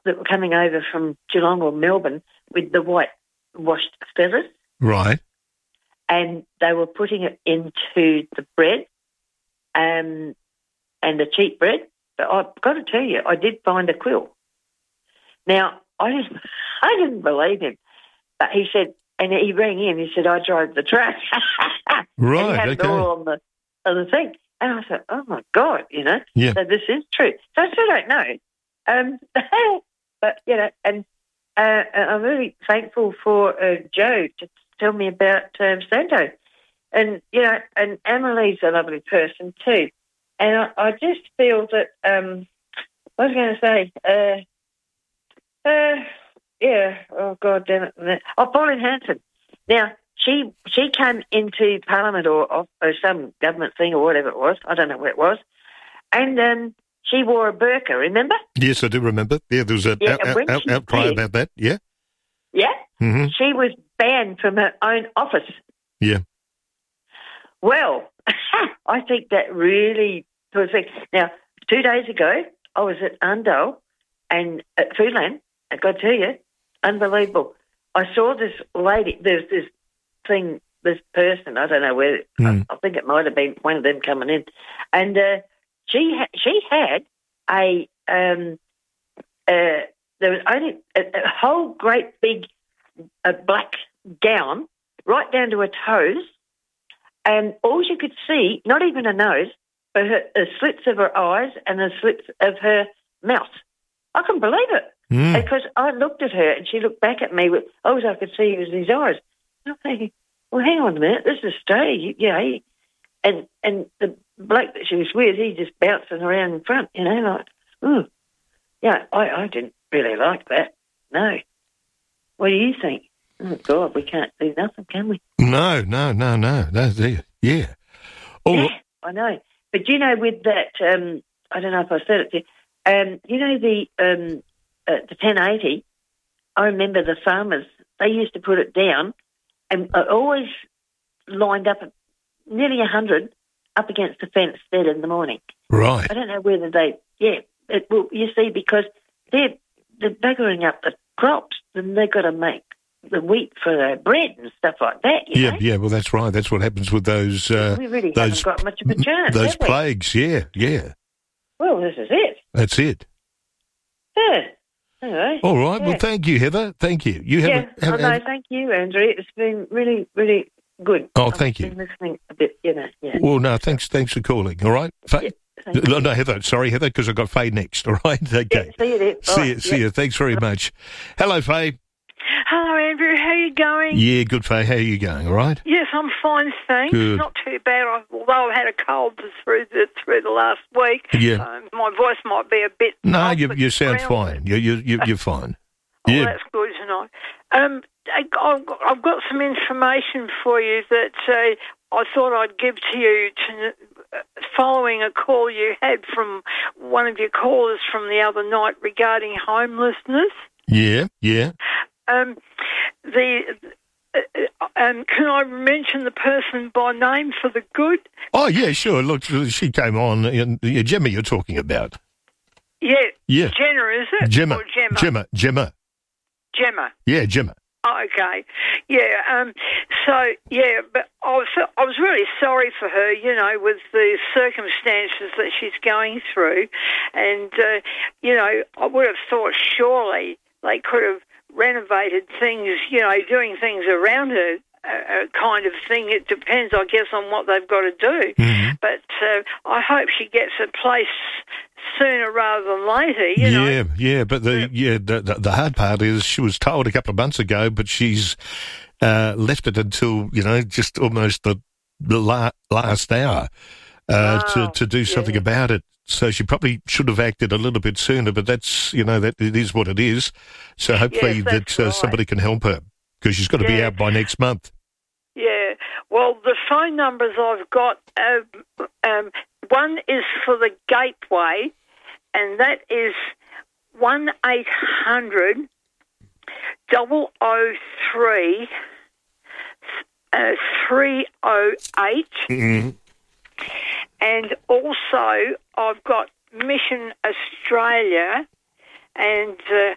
that were coming over from Geelong or Melbourne with the white washed feathers. Right. And they were putting it into the bread and the cheap bread. But I've got to tell you, I did find a quill. Now, I didn't believe him. But he said, and he rang in, he said, I drove the train. Right, and he had it all on the thing. And I thought, oh, my God, Yeah. So this is true. So I still don't know. But, and I'm really thankful for Joe to tell me about Santo. And, and Amelie's a lovely person too. And I just feel that, what was I going to say? Oh, God damn it. Oh, Pauline Hanson. Now, she came into Parliament or some government thing or whatever it was. I don't know where it was. And she wore a burqa, remember? Yes, I do remember. Yeah, there was an outcry about that, yeah? Yeah? Mm-hmm. She was banned from her own office. Yeah. Well, I think that really was it. Now, 2 days ago, I was at Arndale and at Foodland. I've got to tell you, unbelievable. I saw this lady, there's this thing, this person, I don't know where, I think it might have been one of them coming in, and she had there was only a whole great big black gown right down to her toes, and all you could see, not even her nose, but the slits of her eyes and the slits of her mouth. I couldn't believe it. Because I looked at her and she looked back at me with, all I could see was his eyes. I'm thinking, well, hang on a minute, this is Australia, and the bloke that she was with, he just bouncing around in front, like, ooh. Yeah, I didn't really like that. No. What do you think? Oh, God, we can't do nothing, can we? No. Yeah. Oh. Yeah, I know. But, with that, I don't know if I said it to you, the 1080, I remember the farmers, they used to put it down and always lined up at nearly 100 up against the fence dead in the morning. Right. I don't know whether you see, because they're buggering up the crops and they've got to make the wheat for their bread and stuff like that, know? Yeah, well, that's right. That's what happens with those... we really haven't got much of a chance, those plagues, yeah. Well, this is it. That's it. Yeah. Anyway, all right. Yeah. Well, thank you, Heather. Thank you. Thank you, Andrew. It's been really, really good. Oh, thank you. I've been listening a bit, Yeah. Well, no, thanks for calling. All right. No, Heather. Sorry, Heather, because I've got Faye next. All right. Okay. Yeah, see you. See you. Thanks very much. Hello, Faye. Hello, Andrew. How are you going? Yeah, good, Faye. How are you going? All right. Yes, I'm fine, thanks. Good. Not too bad. Although I've had a cold through the last week. Yeah. My voice might be a bit. No, you sound fine. You're fine. Oh, yeah. That's good to know. I've got some information for you that I thought I'd give to you following a call you had from one of your callers from the other night regarding homelessness. Yeah. Can I mention the person by name for the good? Oh, yeah, sure. Look, she came on. Gemma, you're talking about. Yeah. Yeah. Jenna, is it? Gemma. Or Gemma. Gemma. Yeah, Gemma. Oh, okay. Yeah. But I was really sorry for her, with the circumstances that she's going through. And, I would have thought surely they could have renovated things, doing things around her kind of thing. It depends, I guess, on what they've got to do. Mm-hmm. But I hope she gets a place sooner rather than later, Yeah, but the hard part is she was told a couple of months ago, but she's left it until, just almost the last hour to do something about it. So she probably should have acted a little bit sooner, but that's, that it is what it is. So hopefully right. Somebody can help her, because she's got to be out by next month. Yeah. Well, the phone numbers I've got, one is for the Gateway, and that is 1-800-003 308. Mm-hmm. And also, I've got Mission Australia, and